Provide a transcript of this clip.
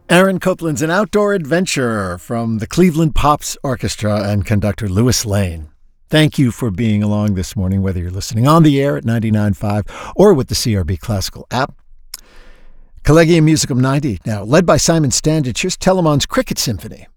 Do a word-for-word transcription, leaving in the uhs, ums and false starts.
Aaron Copland's An Outdoor Adventure from the Cleveland Pops Orchestra and conductor Lewis Lane. Thank you for being along this morning, whether you're listening on the air at ninety-nine point five or with the C R B Classical app. Collegium Musicum ninety, now led by Simon Standage. Here's Telemann's Cricket Symphony.